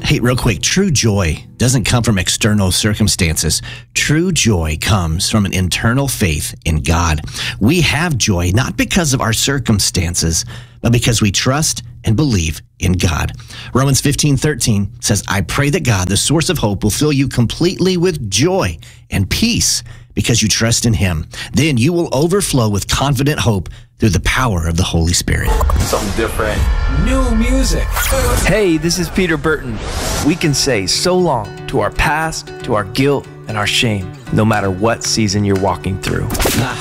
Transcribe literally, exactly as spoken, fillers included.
Hey, real quick, true joy doesn't come from external circumstances. True joy comes from an internal faith in God. We have joy not because of our circumstances, but because we trust and believe in God. Romans fifteen thirteen says, I pray that God, the source of hope, will fill you completely with joy and peace because you trust in him. Then you will overflow with confident hope through the power of the Holy Spirit. Something different. New music. Hey, this is Peter Burton. We can say so long to our past, to our guilt, and our shame, no matter what season you're walking through.